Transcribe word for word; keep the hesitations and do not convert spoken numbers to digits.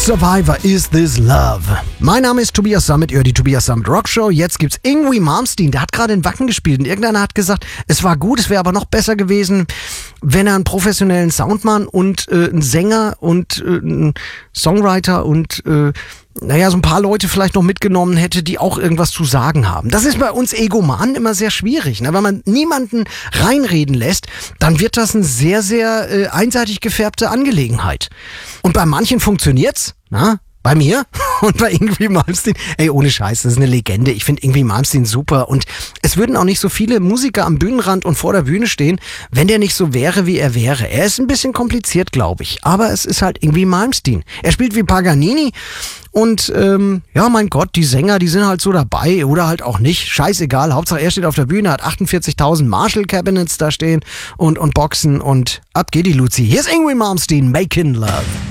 Survivor, Is This Love? Mein Name ist Tobias Sammet, ihr hört die Tobias Sammet Rock Show. Jetzt gibt's Yngwie Malmsteen, der hat gerade in Wacken gespielt und irgendeiner hat gesagt, es war gut, es wäre aber noch besser gewesen, wenn er einen professionellen Soundmann und äh, einen Sänger und äh, einen Songwriter und äh, naja, so ein paar Leute vielleicht noch mitgenommen hätte, die auch irgendwas zu sagen haben. Das ist bei uns Egomanen immer sehr schwierig. Ne? Wenn man niemanden reinreden lässt, dann wird das eine sehr, sehr äh, einseitig gefärbte Angelegenheit. Und bei manchen funktioniert's, na? Bei mir und bei Yngwie Malmsteen. Ey, ohne Scheiß, das ist eine Legende. Ich finde Yngwie Malmsteen super. Und es würden auch nicht so viele Musiker am Bühnenrand und vor der Bühne stehen, wenn der nicht so wäre, wie er wäre. Er ist ein bisschen kompliziert, glaube ich. Aber es ist halt Yngwie Malmsteen. Er spielt wie Paganini. Und ähm, ja, mein Gott, die Sänger, die sind halt so dabei oder halt auch nicht. Scheißegal, Hauptsache er steht auf der Bühne, hat achtundvierzigtausend Marshall-Cabinets da stehen und, und Boxen und ab geht die Luzi. Hier ist Yngwie Malmsteen, Makin' Love.